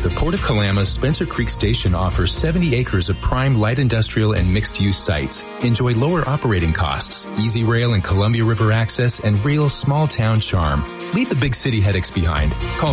The Port of Kalama's Spencer Creek Station offers 70 acres of prime light industrial and mixed-use sites. Enjoy lower operating costs, easy rail and Columbia River access, and real small-town charm. Leave the big city headaches behind. Call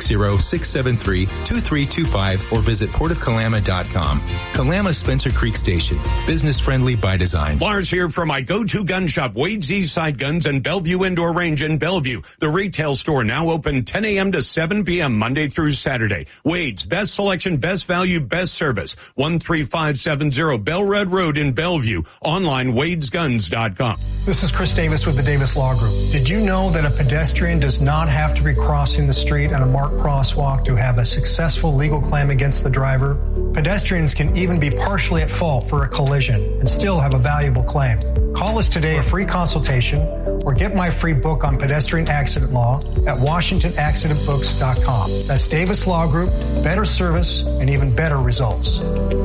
360-673-2325 or visit portofkalama.com. Kalama Spencer Creek Station. Business-friendly by design. Lars here for my go-to gun shop, Wade's Eastside Guns and Bellevue Indoor Range in Bellevue. The retail store now open 10 a.m. to 7 p.m. Monday through Saturday. Wade's, best selection, best value, best service. 13570 Bellred Road in Bellevue. Online, wadesguns.com. This is Chris Davis with the Davis Law Group. Did you know that a pedestrian does not have to be crossing the street on a marked crosswalk to have a successful legal claim against the driver? Pedestrians can even be partially at fault for a collision and still have a valuable claim. Call us today for a free consultation or get my free book on pedestrian accident law at WashingtonAccidentBooks.com. That's Davis Law Group, better service and even better results.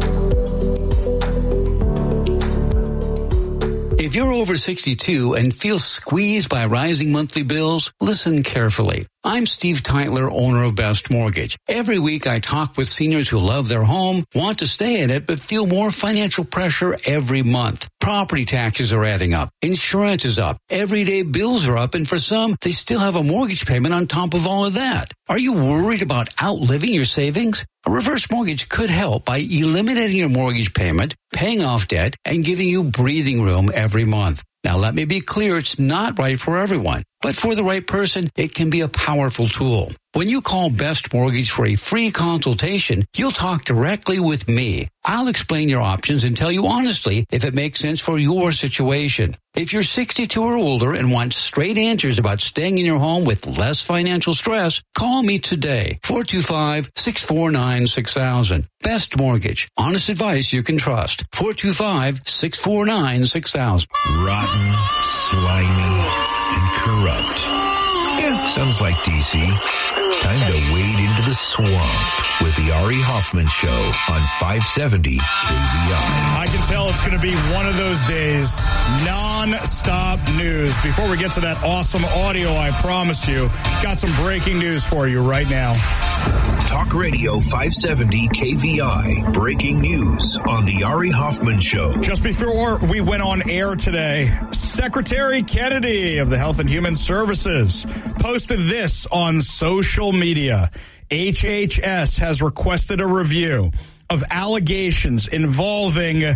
If you're over 62 and feel squeezed by rising monthly bills, listen carefully. I'm Steve Teitler, owner of Best Mortgage. Every week I talk with seniors who love their home, want to stay in it, but feel more financial pressure every month. Property taxes are adding up. Insurance is up. Everyday bills are up, and for some, they still have a mortgage payment on top of all of that. Are you worried about outliving your savings? A reverse mortgage could help by eliminating your mortgage payment, paying off debt, and giving you breathing room every month. Now, let me be clear, it's not right for everyone, but for the right person, it can be a powerful tool. When you call Best Mortgage for a free consultation, you'll talk directly with me. I'll explain your options and tell you honestly if it makes sense for your situation. If you're 62 or older and want straight answers about staying in your home with less financial stress, call me today, 425-649-6000. Best Mortgage. Honest advice you can trust. 425-649-6000. Rotten, slimy, and corrupt. Yeah, sounds like DC. Time to wade into the swamp with the Ari Hoffman Show on 570 KVI. I can tell it's going to be one of those days. Non-stop news. Before we get to that awesome audio I promised you, got some breaking news for you right now. Talk Radio 570 KVI. Breaking news on the Ari Hoffman Show. Just before we went on air today, Secretary Kennedy of the Health and Human Services posted this on social media. HHS has requested a review of allegations involving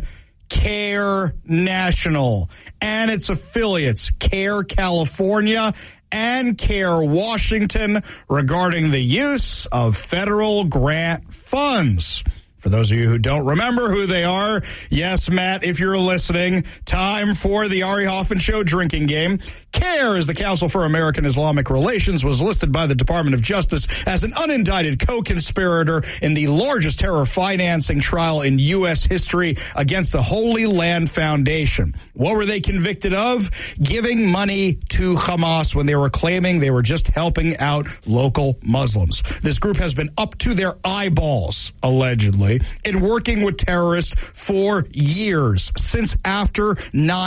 CARE National and its affiliates, CARE California and CARE Washington, regarding the use of federal grant funds. For those of you who don't remember who they are, yes, Matt, if you're listening, time for the Ari Hoffman Show drinking game. CARE, as the Council for American Islamic Relations, was listed by the Department of Justice as an unindicted co-conspirator in the largest terror financing trial in U.S. history against the Holy Land Foundation. What were they convicted of? Giving money to Hamas when they were claiming they were just helping out local Muslims. This group has been up to their eyeballs, allegedly, in working with terrorists for years, since after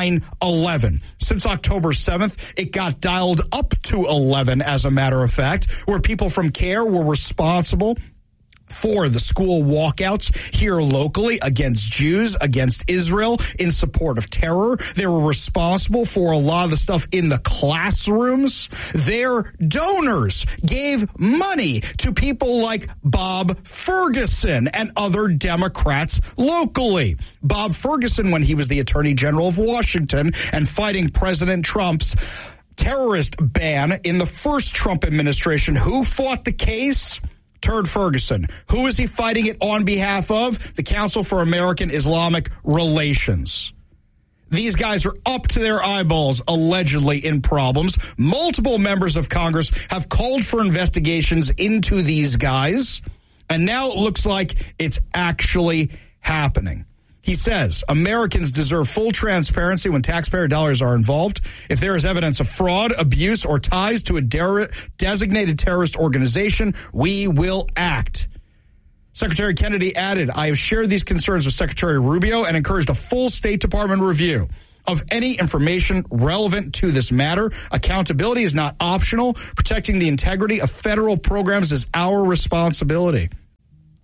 9/11. Since October 7th, it got dialed up to 11, as a matter of fact, where people from CARE were responsible for the school walkouts here locally against Jews, against Israel, in support of terror. They were responsible for a lot of the stuff in the classrooms. Their donors gave money to people like Bob Ferguson and other Democrats locally. Bob Ferguson, when he was the Attorney General of Washington and fighting President Trump's terrorist ban in the first Trump administration, who fought the case? Turd Ferguson. Who is he fighting it on behalf of? The Council for American Islamic Relations. These guys are up to their eyeballs, allegedly, in problems. Multiple members of Congress have called for investigations into these guys, and now it looks like it's actually happening. He says Americans deserve full transparency when taxpayer dollars are involved. If there is evidence of fraud, abuse, or ties to a designated terrorist organization, we will act. Secretary Kennedy added, I have shared these concerns with Secretary Rubio and encouraged a full State Department review of any information relevant to this matter. Accountability is not optional. Protecting the integrity of federal programs is our responsibility.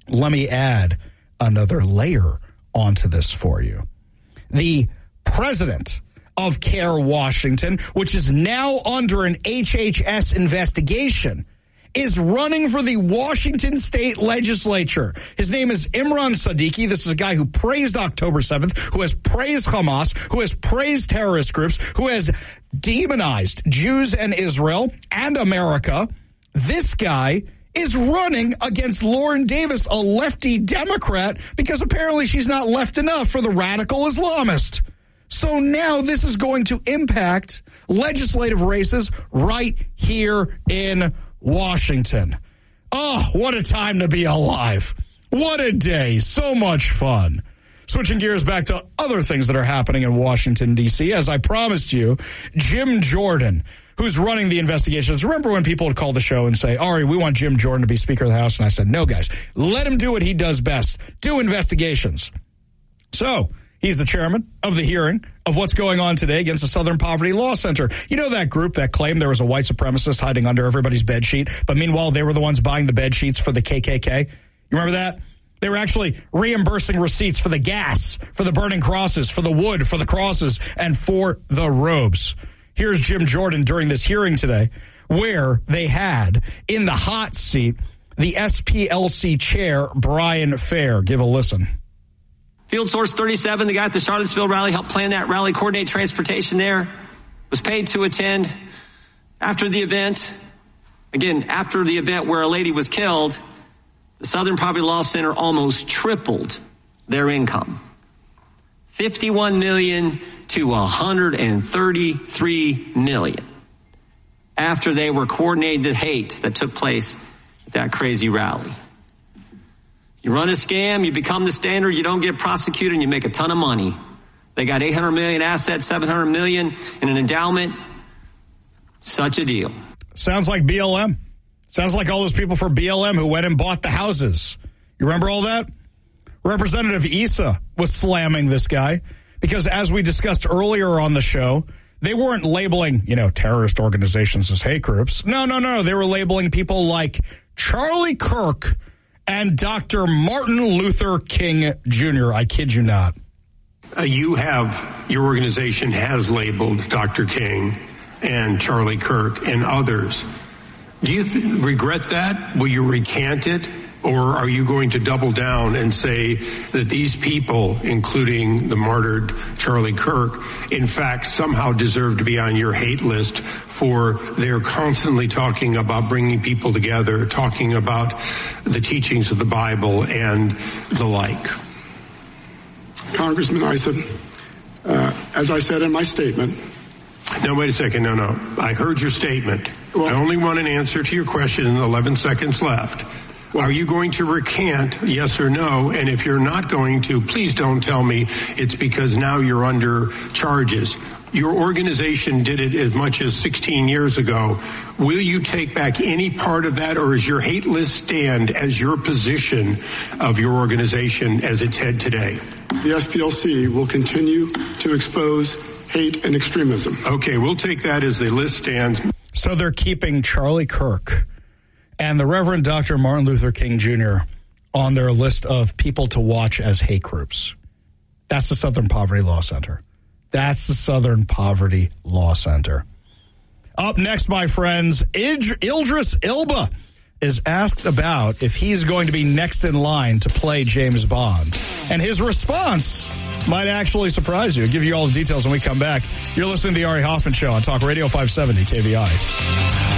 let me add another layer onto this for you. The president of CARE Washington, which is now under an HHS investigation, is running for the Washington state legislature. His name is Imran Siddiqui. This is a guy who praised October 7th, who has praised Hamas, who has praised terrorist groups, who has demonized Jews and Israel and America. This guy is running against Lauren Davis, a lefty Democrat, because apparently she's not left enough for the radical Islamist. So now this is going to impact legislative races right here in Washington. Oh, what a time to be alive. What a day. So much fun. Switching gears back to other things that are happening in Washington, D.C. As I promised you, Jim Jordan, who's running the investigations. Remember when people would call the show and say, Ari, we want Jim Jordan to be Speaker of the House? And I said, no, guys, let him do what he does best. Do investigations. So he's the chairman of the hearing of what's going on today against the Southern Poverty Law Center. You know that group that claimed there was a white supremacist hiding under everybody's bedsheet, but meanwhile they were the ones buying the bed sheets for the KKK? You remember that? They were actually reimbursing receipts for the gas, for the burning crosses, for the wood, for the crosses, and for the robes. Here's Jim Jordan during this hearing today, where they had in the hot seat the SPLC chair, Brian Fair. Give a listen. Field Source 37, the guy at the Charlottesville rally, helped plan that rally, coordinate transportation there, was paid to attend after the event. Again, after the event where a lady was killed, the Southern Poverty Law Center almost tripled their income. $51 million to $133 million after they were coordinating the hate that took place at that crazy rally. You run a scam, you become the standard, you don't get prosecuted, and you make a ton of money. They got $800 million assets, $700 million in an endowment. Such a deal. Sounds like BLM. Sounds like all those people for BLM who went and bought the houses. You remember all that? Representative Issa was slamming this guy because, as we discussed earlier on the show, they weren't labeling, terrorist organizations as hate groups. No. They were labeling people like Charlie Kirk and Dr. Martin Luther King Jr. I kid you not. Your organization has labeled Dr. King and Charlie Kirk and others. Do you regret that? Will you recant it? Or are you going to double down and say that these people, including the martyred Charlie Kirk, in fact somehow deserve to be on your hate list for they're constantly talking about bringing people together, talking about the teachings of the Bible and the like? Congressman Issa, as I said in my statement. No, wait a second. No. I heard your statement. Well, I only want an answer to your question in 11 seconds left. Are you going to recant, yes or no? And if you're not going to, please don't tell me it's because now you're under charges. Your organization did it as much as 16 years ago. Will you take back any part of that, or is your hate list stand as your position of your organization as its head today? The SPLC will continue to expose hate and extremism. Okay, we'll take that as the list stands. So they're keeping Charlie Kirk and the Reverend Dr. Martin Luther King Jr. on their list of people to watch as hate groups. That's the Southern Poverty Law Center. That's the Southern Poverty Law Center. Up next, my friends, Idris Elba is asked about if he's going to be next in line to play James Bond. And his response might actually surprise you. I'll give you all the details when we come back. You're listening to the Ari Hoffman Show on Talk Radio 570 KVI.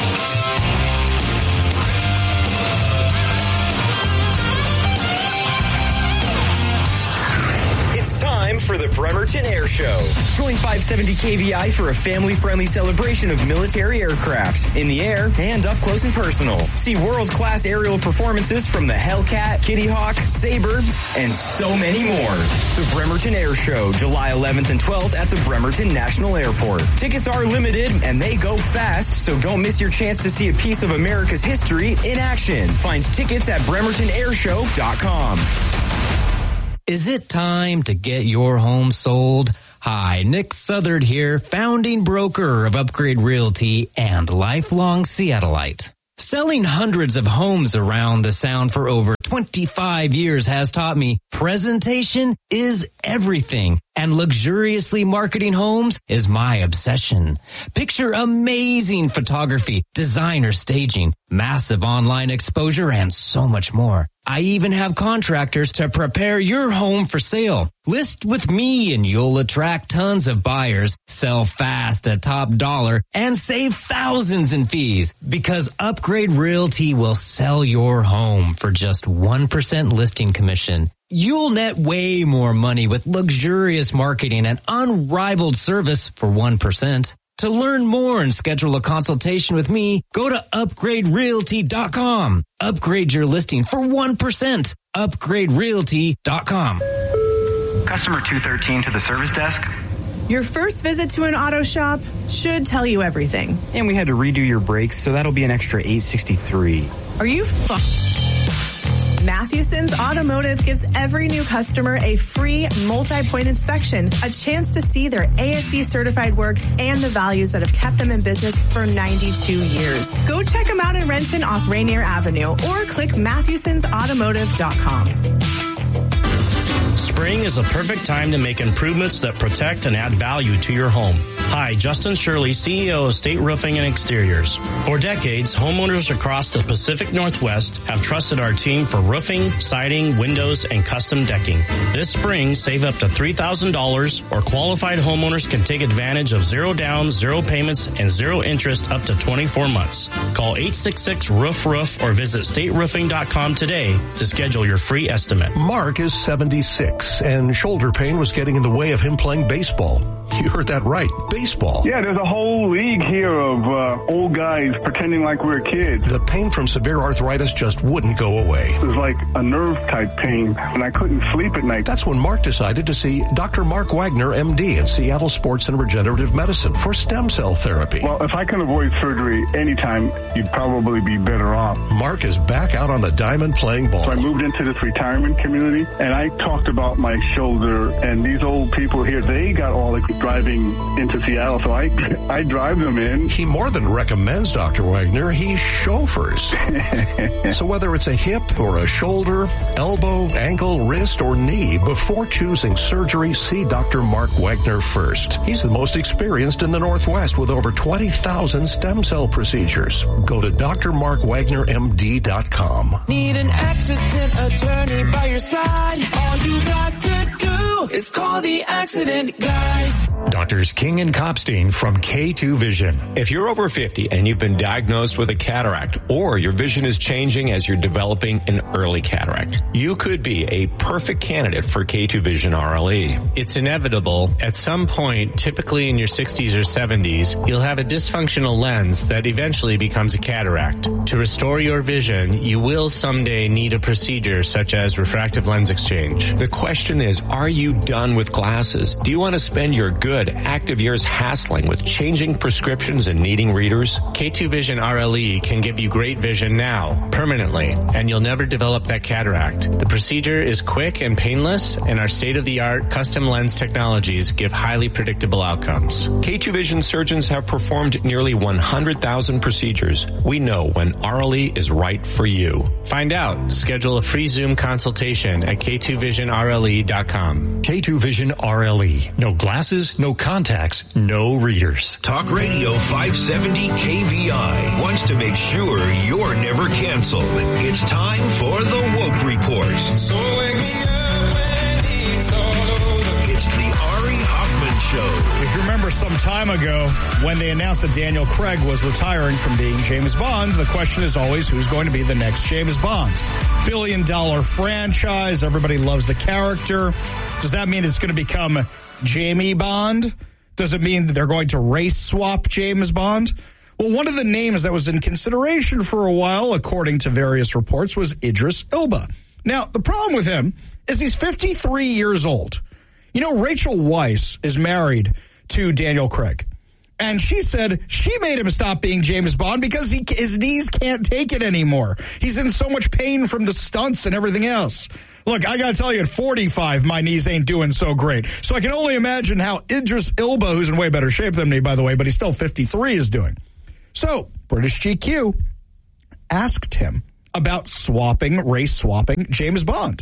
For the Bremerton Air Show. Join 570 KVI for a family-friendly celebration of military aircraft in the air and up close and personal. See world-class aerial performances from the Hellcat, Kitty Hawk, Sabre, and so many more. The Bremerton Air Show, July 11th and 12th at the Bremerton National Airport. Tickets are limited and they go fast, so don't miss your chance to see a piece of America's history in action. Find tickets at BremertonAirShow.com. Is it time to get your home sold? Hi, Nick Southard here, founding broker of Upgrade Realty and lifelong Seattleite. Selling hundreds of homes around the Sound for over 25 years has taught me presentation is everything, and luxuriously marketing homes is my obsession. Picture amazing photography, designer staging, massive online exposure, and so much more. I even have contractors to prepare your home for sale. List with me and you'll attract tons of buyers, sell fast at top dollar, and save thousands in fees. Because Upgrade Realty will sell your home for just 1% listing commission. You'll net way more money with luxurious marketing and unrivaled service for 1%. To learn more and schedule a consultation with me, go to upgraderealty.com. Upgrade your listing for 1%. Upgraderealty.com. Customer 213 to the service desk. Your first visit to an auto shop should tell you everything. And we had to redo your brakes, so that'll be an extra $863. Are you Mathewson's Automotive gives every new customer a free multi-point inspection, a chance to see their ASE certified work and the values that have kept them in business for 92 years. Go check them out in Renton off Rainier Avenue or click Mathewson'sAutomotive.com. Spring is a perfect time to make improvements that protect and add value to your home. Hi, Justin Shirley, CEO of State Roofing and Exteriors. For decades, homeowners across the Pacific Northwest have trusted our team for roofing, siding, windows, and custom decking. This spring, save up to $3,000 or qualified homeowners can take advantage of zero down, zero payments, and zero interest up to 24 months. Call 866-ROOF-ROOF or visit stateroofing.com today to schedule your free estimate. Mark is 76 and shoulder pain was getting in the way of him playing baseball. You heard that right. Baseball. Yeah, there's a whole league here of old guys pretending like we're kids. The pain from severe arthritis just wouldn't go away. It was like a nerve-type pain, and I couldn't sleep at night. That's when Mark decided to see Dr. Mark Wagner, MD, at Seattle Sports and Regenerative Medicine for stem cell therapy. Well, if I can avoid surgery anytime, you'd probably be better off. Mark is back out on the diamond playing ball. So I moved into this retirement community, and I talked about my shoulder, and these old people here, they got all the driving into Seattle, so I drive them in. He more than recommends Dr. Wagner, he chauffeurs. So whether it's a hip or a shoulder, elbow, ankle, wrist, or knee, before choosing surgery, see Dr. Mark Wagner first. He's the most experienced in the Northwest with over 20,000 stem cell procedures. Go to drmarkwagnermd.com. Need an accident attorney by your side? All you got to do is call the accident guys. Doctors King and Kopstein from K2 Vision. If you're over 50 and you've been diagnosed with a cataract or your vision is changing as you're developing an early cataract, you could be a perfect candidate for K2 Vision RLE. It's inevitable. At some point, typically in your 60s or 70s, you'll have a dysfunctional lens that eventually becomes a cataract. To restore your vision, you will someday need a procedure such as refractive lens exchange. The question is, are you done with glasses? Do you want to spend your good active years hassling with changing prescriptions and needing readers? K2 Vision RLE can give you great vision now, permanently, and you'll never develop that cataract. The procedure is quick and painless, and our state-of-the-art custom lens technologies give highly predictable outcomes. K2 Vision surgeons have performed nearly 100,000 procedures. We know when RLE is right for you. Find out. Schedule a free Zoom consultation at k2visionrle.com. K2 Vision RLE. No glasses, no contacts, no readers. Talk Radio 570 KVI wants to make sure you're never canceled. It's time for the Woke Report. So wake me up when it's all over. It's the Ari Hoffman Show. If you remember some time ago when they announced that Daniel Craig was retiring from being James Bond, the question is always who's going to be the next James Bond. $1 billion franchise. Everybody loves the character. Does that mean it's going to become Jamie Bond? Does it mean that they're going to race swap James Bond? Well, one of the names that was in consideration for a while, according to various reports, was Idris Elba. Now, the problem with him is he's 53 years old. You know, Rachel Weisz is married to Daniel Craig. And she said she made him stop being James Bond because his knees can't take it anymore. He's in so much pain from the stunts and everything else. Look, I got to tell you, at 45, my knees ain't doing so great. So I can only imagine how Idris Elba, who's in way better shape than me, by the way, but he's still 53, is doing. So British GQ asked him about race swapping James Bond.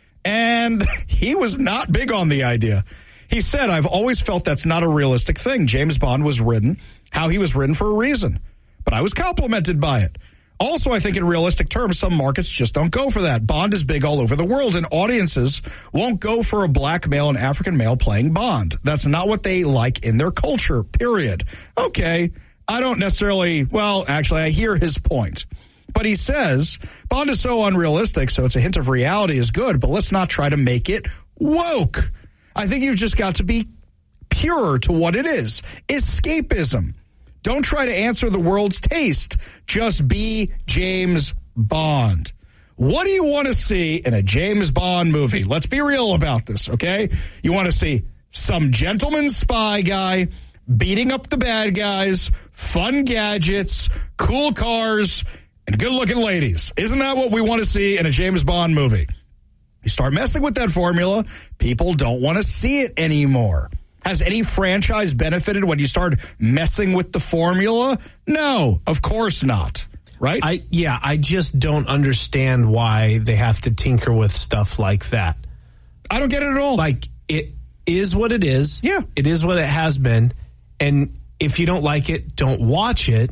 And he was not big on the idea. He said, I've always felt that's not a realistic thing. James Bond was written how he was written for a reason. But I was complimented by it. Also, I think in realistic terms, some markets just don't go for that. Bond is big all over the world, and audiences won't go for a black male and African male playing Bond. That's not what they like in their culture, period. Okay, I don't necessarily, well, actually, I hear his point. But he says, Bond is so unrealistic, so it's a hint of reality is good, but let's not try to make it woke. I think you've just got to be pure to what it is. Escapism. Don't try to answer the world's taste. Just be James Bond. What do you want to see in a James Bond movie? Let's be real about this, okay? You want to see some gentleman spy guy beating up the bad guys, fun gadgets, cool cars, and good-looking ladies. Isn't that what we want to see in a James Bond movie? You start messing with that formula, people don't want to see it anymore. Has any franchise benefited when you start messing with the formula? No, of course not. Right? I just don't understand why they have to tinker with stuff like that. I don't get it at all. Like, it is what it is. Yeah. It is what it has been. And if you don't like it, don't watch it.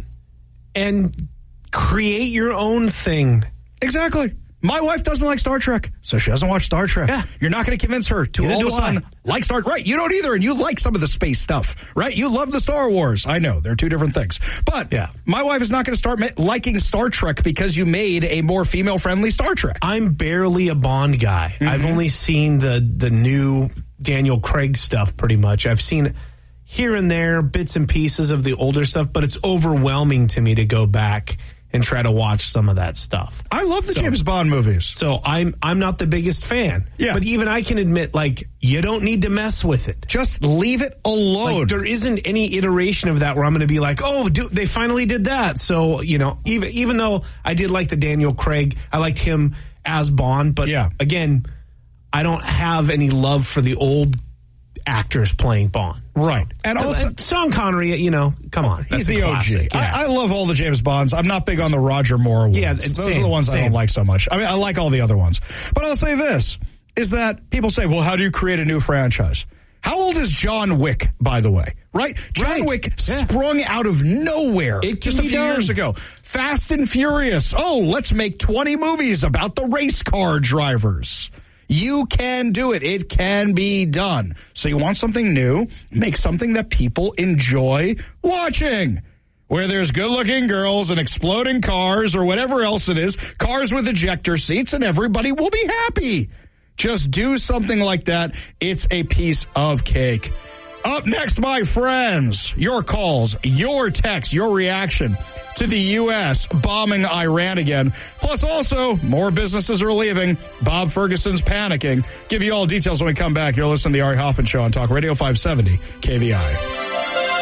And create your own thing. Exactly. My wife doesn't like Star Trek, so she doesn't watch Star Trek. Yeah. You're not going to convince her to all of a sudden like Star Trek. Right, you don't either, and you like some of the space stuff, right? You love the Star Wars. I know, they're two different things. But my wife is not going to start liking Star Trek because you made a more female-friendly Star Trek. I'm barely a Bond guy. Mm-hmm. I've only seen the new Daniel Craig stuff pretty much. I've seen here and there bits and pieces of the older stuff, but it's overwhelming to me to go back and try to watch some of that stuff. I love the James Bond movies. So I'm not the biggest fan. Yeah. But even I can admit, like, you don't need to mess with it. Just leave it alone. Like, there isn't any iteration of that where I'm going to be like, oh, they finally did that. So, you know, even though I did like the Daniel Craig, I liked him as Bond. But again, I don't have any love for the old actors playing Bond. Right. And also Sean Connery, you know, come on. He's the OG. Yeah. I love all the James Bonds. I'm not big on the Roger Moore ones. Yeah, those are the ones I don't like so much. I mean, I like all the other ones. But I'll say this, is that people say, well, how do you create a new franchise? How old is John Wick, by the way? Right? John Wick sprung out of nowhere just a few years ago. Fast and Furious. Oh, let's make 20 movies about the race car drivers. You can do it. It can be done. So you want something new, make something that people enjoy watching. Where there's good-looking girls and exploding cars or whatever else it is, cars with ejector seats, and everybody will be happy. Just do something like that. It's a piece of cake. Up next, my friends, your calls, your texts, your reaction to the U.S. bombing Iran again. Plus also, more businesses are leaving. Bob Ferguson's panicking. Give you all details when we come back. You're listening to the Ari Hoffman Show on Talk Radio 570 KVI.